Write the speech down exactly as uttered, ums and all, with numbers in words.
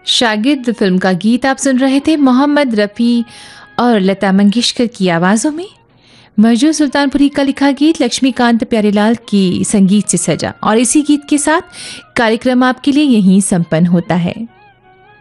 शागिर्द फिल्म का गीत आप सुन रहे थे मोहम्मद रफ़ी और लता मंगेशकर की आवाज़ों में। मजरू सुल्तानपुरी का लिखा गीत लक्ष्मीकांत प्यारेलाल की संगीत से सजा, और इसी गीत के साथ कार्यक्रम आपके लिए यहीं संपन्न होता है।